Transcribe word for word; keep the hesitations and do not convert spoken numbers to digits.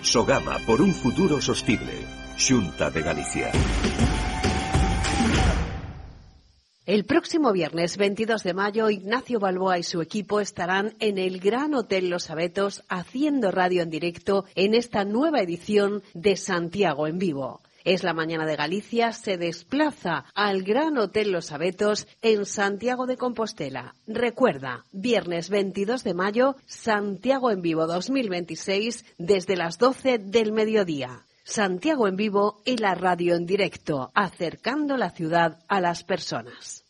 Sogama por un futuro sostible. Xunta de Galicia. El próximo viernes veintidós de mayo, Ignacio Balboa y su equipo estarán en el Gran Hotel Los Abetos haciendo radio en directo en esta nueva edición de Santiago en Vivo. Es la Mañana de Galicia, se desplaza al Gran Hotel Los Abetos en Santiago de Compostela. Recuerda, viernes veintidós de mayo, Santiago en Vivo dos mil veintiséis, desde las doce del mediodía. Santiago en Vivo y la radio en directo, acercando la ciudad a las personas.